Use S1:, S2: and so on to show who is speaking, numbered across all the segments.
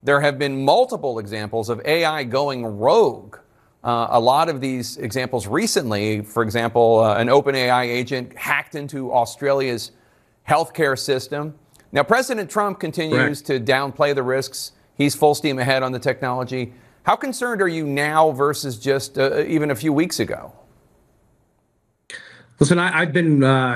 S1: There have been multiple examples of AI going rogue. A lot of these examples recently, for example, an OpenAI agent hacked into Australia's healthcare system. Now, President Trump continues to downplay the risks. He's full steam ahead on the technology. How concerned are you now versus just even a few weeks ago?
S2: Listen, I've been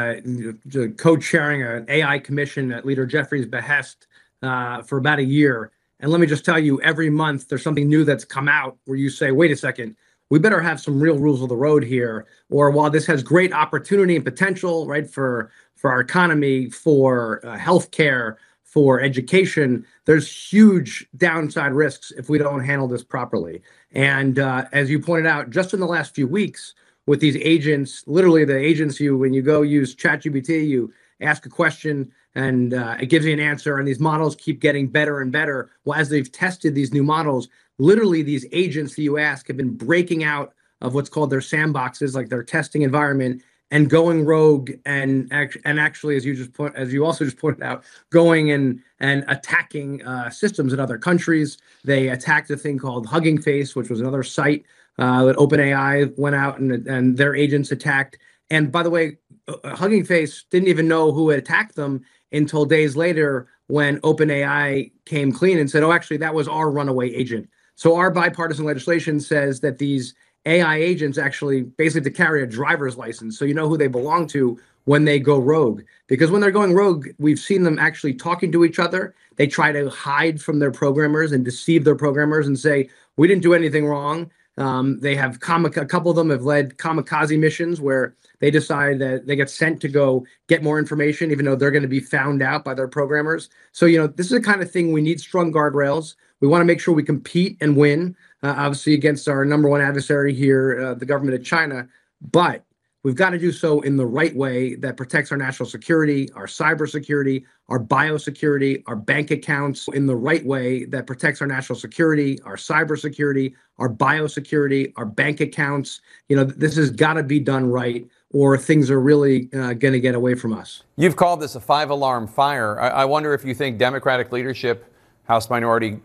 S2: co-chairing an AI commission at Leader Jeffries' behest for about a year. And let me just tell you, every month there's something new that's come out where you say, wait a second, we better have some real rules of the road here. Or while this has great opportunity and potential, right, for our economy, for healthcare, for education, there's huge downside risks if we don't handle this properly. And as you pointed out, just in the last few weeks, with these agents, literally the agents, when you go use ChatGPT, you ask a question and it gives you an answer, and these models keep getting better and better. Well, as they've tested these new models, literally these agents that you ask have been breaking out of what's called their sandboxes, like their testing environment, and going rogue and actually, as you also just pointed out, going and attacking systems in other countries. They attacked a thing called Hugging Face, which was another site that OpenAI went out and their agents attacked. And by the way, Hugging Face didn't even know who had attacked them until days later when OpenAI came clean and said, oh, actually, that was our runaway agent. So our bipartisan legislation says that these AI agents actually basically to carry a driver's license, so you know who they belong to when they go rogue. Because when they're going rogue, we've seen them actually talking to each other. They try to hide from their programmers and deceive their programmers and say, we didn't do anything wrong. They have a couple of them have led kamikaze missions where they decide that they get sent to go get more information, even though they're going to be found out by their programmers. So, this is the kind of thing we need strong guardrails. We want to make sure we compete and win, obviously, against our number one adversary here, the government of China. But we've got to do so in the right way that protects our national security, our cybersecurity, our biosecurity, our bank accounts, in the right way that protects our national security, our cybersecurity, our biosecurity, our bank accounts. This has got to be done right, or things are really going to get away from us.
S1: You've called this a five-alarm fire. I wonder if you think Democratic leadership, House Minority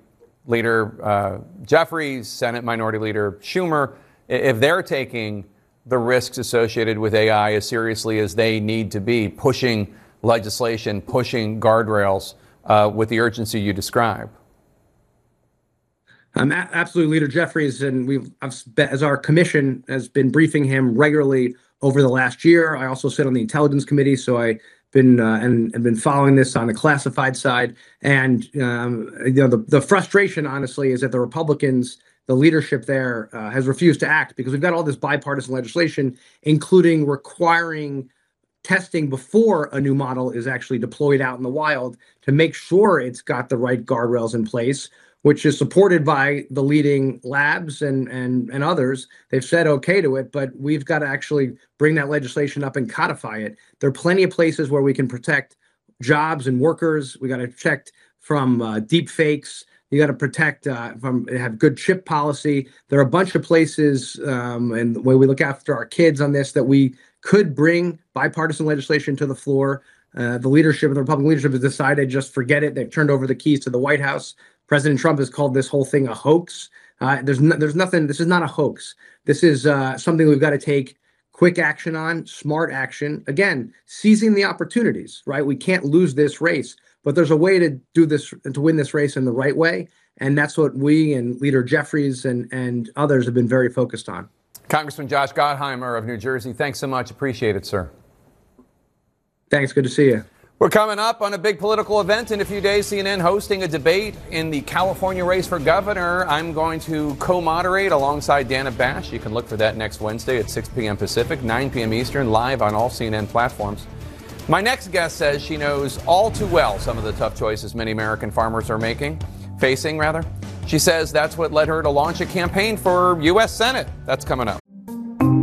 S1: Leader Jeffries, Senate Minority Leader Schumer, if they're taking the risks associated with AI as seriously as they need to be, pushing legislation, pushing guardrails with the urgency you describe.
S2: Absolutely, Leader Jeffries, and as our commission has been briefing him regularly over the last year. I also sit on the Intelligence Committee, so I've been following this on the classified side. And the frustration, honestly, is that the Republicans, the leadership there, has refused to act because we've got all this bipartisan legislation, including requiring testing before a new model is actually deployed out in the wild to make sure it's got the right guardrails in place, which is supported by the leading labs and others. They've said okay to it, but we've got to actually bring that legislation up and codify it. There are plenty of places where we can protect jobs and workers. We got to protect from deep fakes. You got to protect have good chip policy. There are a bunch of places, and the way we look after our kids on this, that we could bring bipartisan legislation to the floor. The Republican leadership has decided just forget it. They've turned over the keys to the White House. President Trump has called this whole thing a hoax. There's nothing. This is not a hoax. This is something we've got to take quick action on, smart action. Again, seizing the opportunities. Right? We can't lose this race, but there's a way to do this, to win this race in the right way, and that's what we and Leader Jeffries and others have been very focused on.
S1: Congressman Josh Gottheimer of New Jersey, thanks so much. Appreciate it, sir.
S2: Thanks. Good to see you.
S1: We're coming up on a big political event in a few days. CNN hosting a debate in the California race for governor. I'm going to co-moderate alongside Dana Bash. You can look for that next Wednesday at 6 p.m. Pacific, 9 p.m. Eastern, live on all CNN platforms. My next guest says she knows all too well some of the tough choices many American farmers are facing. She says that's what led her to launch a campaign for U.S. Senate. That's coming up.